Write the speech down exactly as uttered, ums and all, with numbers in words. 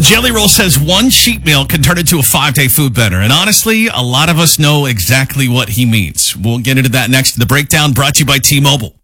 Jelly Roll says one cheat meal can turn into a five-day food bender. And honestly, a lot of us know exactly what he means. We'll get into that next. The breakdown brought to you by T-Mobile.